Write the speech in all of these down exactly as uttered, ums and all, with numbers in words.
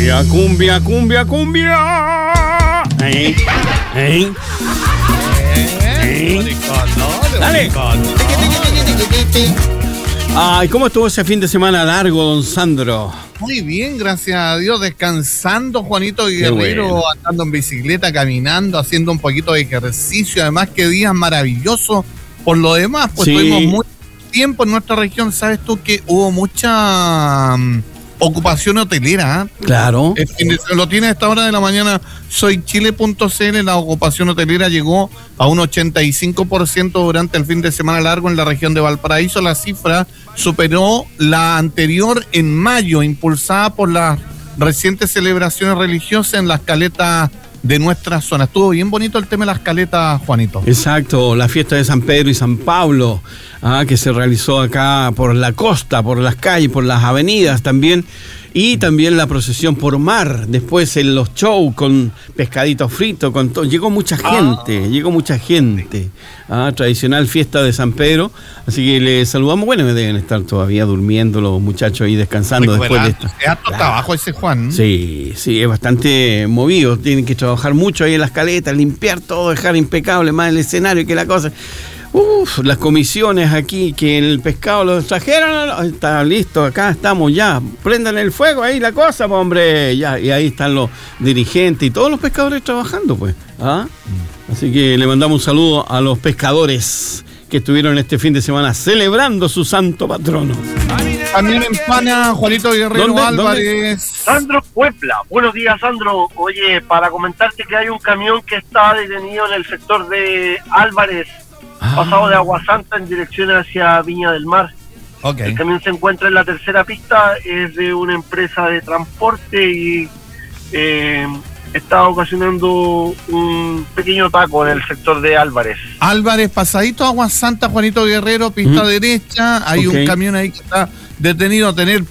Cumbia, cumbia, cumbia, cumbia. ¿Eh? ¿Eh? ¿Eh? Dale. Ay, ¿cómo estuvo ese fin de semana largo, don Sandro? Muy bien, gracias a Dios, descansando, Juanito Guerrero, bueno. Andando en bicicleta, caminando, haciendo un poquito de ejercicio, además que días maravillosos. Por lo demás, pues sí. Tuvimos mucho tiempo en nuestra región, sabes tú que hubo mucha um, ocupación hotelera. ¿eh? Claro. El, lo tiene a esta hora de la mañana, soy chile punto c l, la ocupación hotelera llegó a un ochenta y cinco por ciento durante el fin de semana largo en la región de Valparaíso. La cifra superó la anterior en mayo, impulsada por las recientes celebraciones religiosas en las caletas de nuestra zona. Estuvo bien bonito el tema de las caletas, Juanito. Exacto, la fiesta de San Pedro y San Pablo, ah, que se realizó acá por la costa, por las calles, por las avenidas también, y también la procesión por mar, después en los shows con pescaditos fritos, con todo. Llegó mucha gente, ah. llegó mucha gente. Ah, tradicional fiesta de San Pedro, así que les saludamos. Bueno, deben estar todavía durmiendo los muchachos ahí descansando después de esto. Es harto trabajo ese, Juan. Sí, sí, es bastante movido, tienen que trabajar mucho ahí en las caletas, limpiar todo, dejar impecable más el escenario que la cosa. Uf, las comisiones aquí, que el pescado lo trajeron, no, está listo, acá estamos ya, prendan el fuego ahí la cosa, pues, hombre, ya, y ahí están los dirigentes y todos los pescadores trabajando, pues, ¿ah? Así que le mandamos un saludo a los pescadores que estuvieron este fin de semana celebrando su santo patrono. También en Pana, Juanito Guerrero ¿Dónde? Álvarez. ¿Dónde? Sandro Puebla. Buenos días, Sandro. Oye, para comentarte que hay un camión que está detenido en el sector de Álvarez, ah. pasado de Agua Santa en dirección hacia Viña del Mar. Okay. El camión se encuentra en la tercera pista, es de una empresa de transporte y eh, está ocasionando un pequeño taco en el sector de Álvarez. Álvarez, pasadito Agua Santa, Juanito Guerrero, pista mm. derecha, hay okay. un camión ahí que está detenido, a tener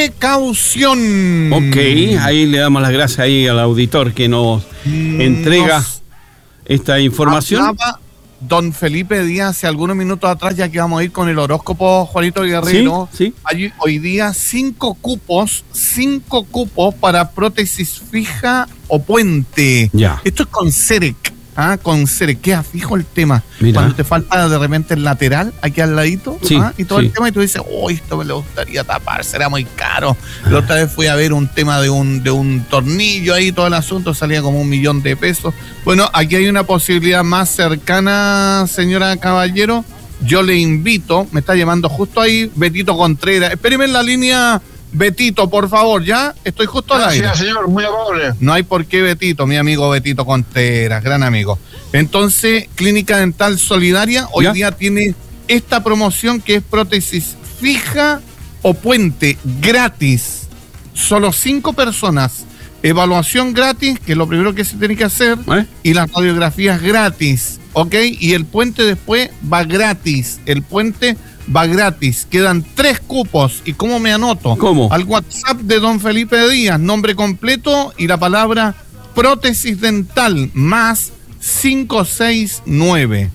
precaución. Ok, ahí le damos las gracias ahí al auditor que nos mm, entrega nos esta información. Hablaba don Felipe Díaz hace algunos minutos atrás, ya que vamos a ir con el horóscopo, Juanito Guerrero. Sí, sí. Hay hoy día cinco cupos, cinco cupos para prótesis fija o puente. Ya. Esto es con Cerec, ¿ah? Con Cerec, queda fijo el tema. Mira. Cuando te falta de repente el lateral, aquí al ladito, sí, ¿ah? Y todo sí. el tema, y tú dices, oh, esto me lo gustaría tapar, será muy caro. Ah. La otra vez fui a ver un tema de un, de un tornillo ahí, todo el asunto, salía como un millón de pesos. Bueno, aquí hay una posibilidad más cercana, señora Caballero. Yo le invito, me está llamando justo ahí Betito Contreras. Espéreme en la línea, Betito, por favor, ¿ya? Estoy justo al aire. Gracias, señor, muy amable. No hay por qué, Betito, mi amigo Betito Contreras, gran amigo. Entonces, Clínica Dental Solidaria hoy ¿Ya? día tiene esta promoción que es prótesis fija o puente gratis. Solo cinco personas. Evaluación gratis, que es lo primero que se tiene que hacer, ¿Eh? y las radiografías gratis, ¿ok? Y el puente después va gratis, el puente va gratis, quedan tres cupos. ¿Y cómo me anoto? ¿Cómo? Al WhatsApp de don Felipe Díaz, nombre completo y la palabra prótesis dental, más cinco seis nueve,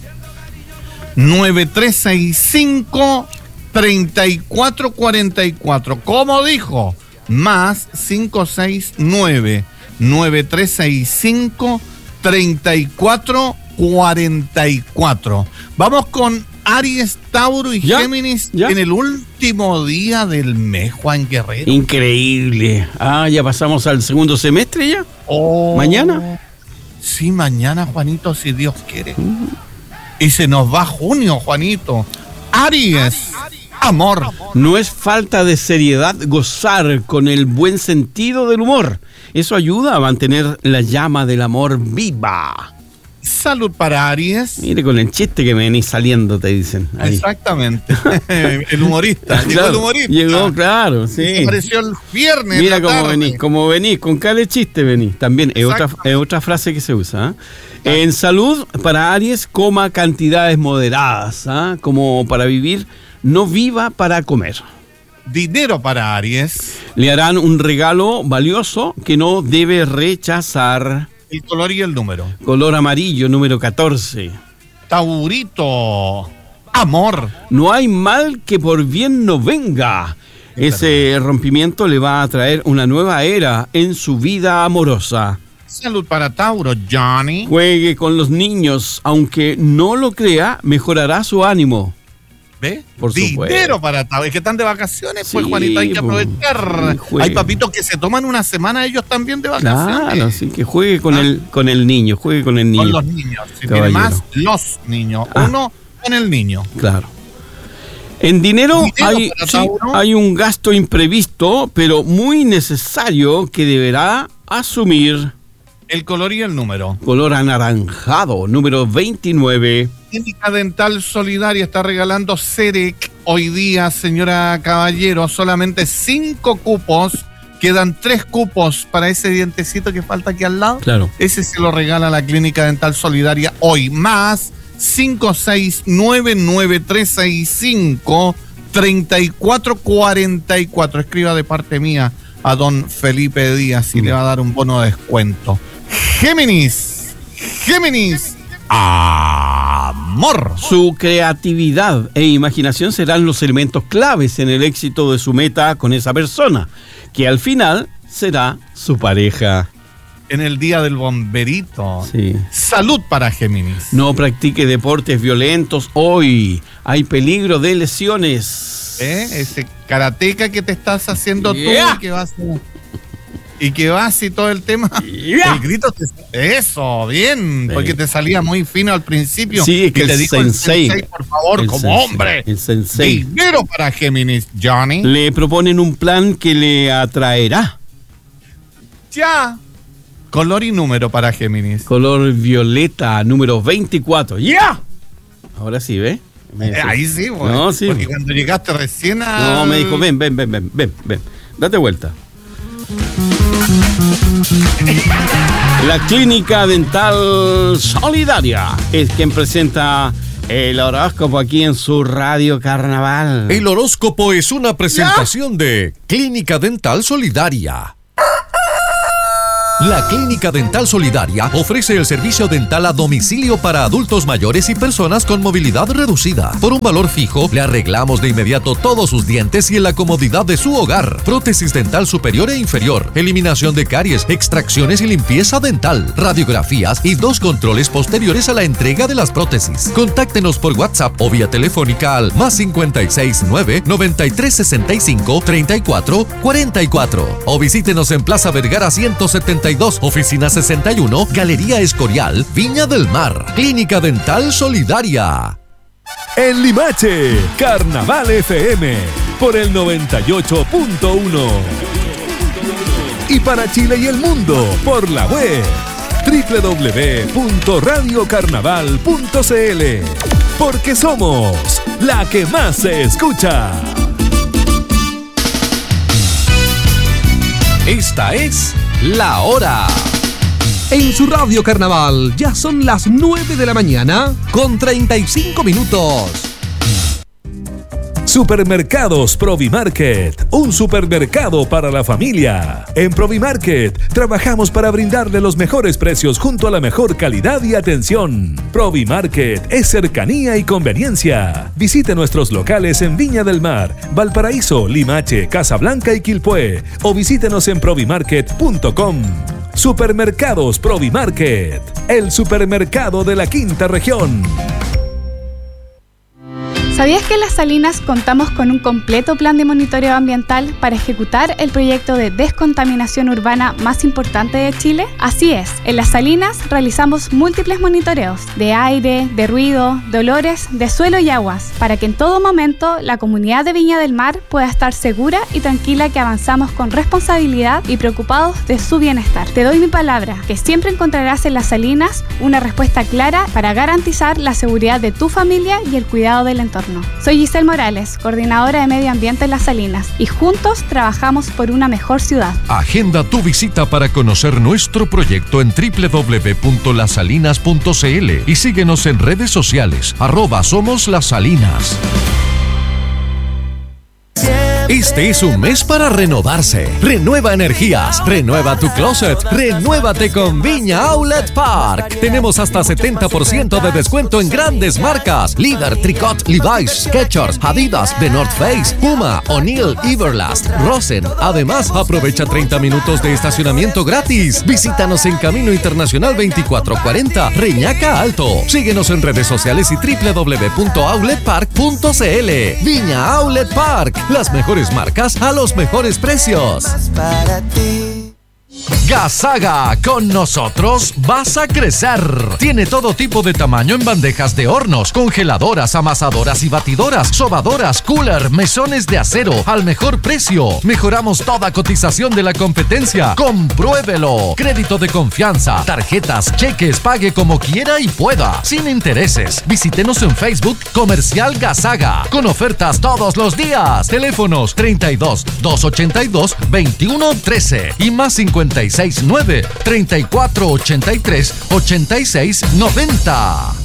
nueve tres seis cinco, tres cuatro cuatro cuatro. ¿Cómo dijo? Más cinco seis nueve, nueve tres seis cinco, tres cuatro cuatro cuatro. Vamos con Aries, Tauro y ¿Ya? Géminis ¿Ya? en el último día del mes, Juan Guerrero. Increíble. Ah, ya pasamos al segundo semestre ya. Oh, ¿Mañana? Sí, mañana, Juanito, si Dios quiere. Uh-huh. Y se nos va junio, Juanito. Aries. Amor. No es falta de seriedad gozar con el buen sentido del humor. Eso ayuda a mantener la llama del amor viva. Salud para Aries. Mire con el chiste que me venís saliendo, te dicen. Ahí. Exactamente. El humorista. Claro, llegó el humorista. Llegó, claro, sí. Apareció el viernes. Mira cómo tarde. venís, como venís, con cada chiste venís. También es otra, es otra frase que se usa. ¿eh? En salud para Aries, coma cantidades moderadas, ¿eh? Como para vivir. No viva para comer. Dinero para Aries. Le harán un regalo valioso que no debe rechazar. El color y el número. Color amarillo, número catorce. Taurito. Amor. No hay mal que por bien no venga. Ese rompimiento le va a traer una nueva era en su vida amorosa. Salud para Tauro, Johnny. Juegue con los niños, aunque no lo crea, mejorará su ánimo. ¿Ve? Por supuesto. Dinero para Tauro. Es que están de vacaciones, pues, sí, Juanito, hay que aprovechar. Sí, hay papitos que se toman una semana ellos también de vacaciones. Claro, sí, que juegue con, ah. el, con el niño, juegue con el niño. Con los niños. Si tiene más, los niños. Ah. Uno con el niño. Claro. En dinero, dinero hay, sí, hay un gasto imprevisto, pero muy necesario que deberá asumir. El color y el número. Color anaranjado, número veintinueve. Clínica Dental Solidaria está regalando Cerec hoy día, señora Caballero. Solamente cinco cupos. Quedan tres cupos para ese dientecito que falta aquí al lado. Claro. Ese se lo regala la Clínica Dental Solidaria hoy. Más cinco seis nueve nueve tres seis cinco tres cuatro cuatro cuatro. Escriba de parte mía a don Felipe Díaz y mm. le va a dar un bono de descuento. Géminis, Géminis, amor. Su creatividad e imaginación serán los elementos claves en el éxito de su meta con esa persona, que al final será su pareja. En el día del bomberito. Sí. Salud para Géminis. No practique deportes violentos hoy. Hay peligro de lesiones. ¿Eh? Ese karateca que te estás haciendo yeah. tú y que vas a... Y que vas y todo el tema. Yeah. El grito te... Eso, bien. Sí. Porque te salía muy fino al principio. Sí, es que y el te dijo sensei, el sensei, por favor, el como sensei, hombre. El sensei. Dinero para Géminis, Johnny. Le proponen un plan que le atraerá. Ya. Color y número para Géminis. Color violeta, número veinticuatro. ¡Ya! Yeah. Ahora sí, ¿ve? Eh, ahí sí, güey. No, sí. Porque cuando llegaste recién a... No, me dijo, ven, ven, ven, ven, ven, ven. Date vuelta. La Clínica Dental Solidaria es quien presenta el horóscopo aquí en su Radio Carnaval. El horóscopo es una presentación ¿Ya? de Clínica Dental Solidaria. La Clínica Dental Solidaria ofrece el servicio dental a domicilio para adultos mayores y personas con movilidad reducida. Por un valor fijo, le arreglamos de inmediato todos sus dientes y en la comodidad de su hogar. Prótesis dental superior e inferior, eliminación de caries, extracciones y limpieza dental, radiografías y dos controles posteriores a la entrega de las prótesis. Contáctenos por WhatsApp o vía telefónica al más cincuenta y seis nueve, noventa y tres sesenta y cinco, treinta y cuatro, cuarenta y cuatro o visítenos en Plaza Vergara ciento setenta y dos, oficina sesenta y uno, Galería Escorial, Viña del Mar. Clínica Dental Solidaria. En Limache, Carnaval F M, por el noventa y ocho punto uno. Y para Chile y el mundo, por la web, doble u doble u doble u punto radio carnaval punto c l. Porque somos la que más se escucha. Esta es La Hora. En su Radio Carnaval ya son las nueve de la mañana con treinta y cinco minutos. Supermercados Provimarket, un supermercado para la familia. En Provimarket trabajamos para brindarle los mejores precios junto a la mejor calidad y atención. Provimarket es cercanía y conveniencia. Visite nuestros locales en Viña del Mar, Valparaíso, Limache, Casablanca y Quilpué o visítenos en provimarket punto com. Supermercados Provimarket, el supermercado de la quinta región. ¿Sabías que en Las Salinas contamos con un completo plan de monitoreo ambiental para ejecutar el proyecto de descontaminación urbana más importante de Chile? Así es, en Las Salinas realizamos múltiples monitoreos de aire, de ruido, de olores, de suelo y aguas, para que en todo momento la comunidad de Viña del Mar pueda estar segura y tranquila que avanzamos con responsabilidad y preocupados de su bienestar. Te doy mi palabra, que siempre encontrarás en Las Salinas una respuesta clara para garantizar la seguridad de tu familia y el cuidado del entorno. Soy Giselle Morales, coordinadora de Medio Ambiente en Las Salinas, y juntos trabajamos por una mejor ciudad. Agenda tu visita para conocer nuestro proyecto en doble u doble u doble u punto las salinas punto c l y síguenos en redes sociales, arroba Somos Las Salinas. Yeah. Este es un mes para renovarse. Renueva energías, renueva tu closet, renuévate con Viña Outlet Park. Tenemos hasta setenta por ciento de descuento en grandes marcas: Líder, Tricot, Levi's, Skechers, Adidas, The North Face, Puma, O'Neill, Everlast, Rosen. Además, aprovecha treinta minutos de estacionamiento gratis. Visítanos en Camino Internacional veinticuatro cuarenta, Reñaca Alto. Síguenos en redes sociales y doble u doble u doble u punto outlet park punto c l. Viña Outlet Park, las mejores marcas a los mejores precios. Gasaga, con nosotros vas a crecer. Tiene todo tipo de tamaño en bandejas de hornos, congeladoras, amasadoras y batidoras, sobadoras, cooler, mesones de acero al mejor precio. Mejoramos toda cotización de la competencia. Compruébelo. Crédito de confianza, tarjetas, cheques, pague como quiera y pueda, sin intereses. Visítenos en Facebook Comercial Gasaga, con ofertas todos los días. Teléfonos treinta y dos, doscientos ochenta y dos, veintiuno trece y más cincuenta y seis nueve, treinta y cuatro ochenta y tres, ochenta y seis noventa.